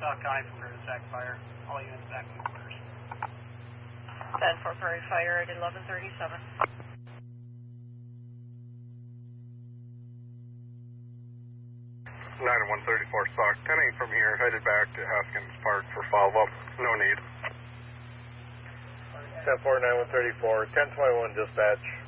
South County for Prairie Attack Fire. All units back in quarters. 10-4 Prairie Fire at 1137. 9-134 Stock, 10-8 from here, headed back to Haskins Park for follow-up. No need. 10-4, 9-134, 10-21 dispatch.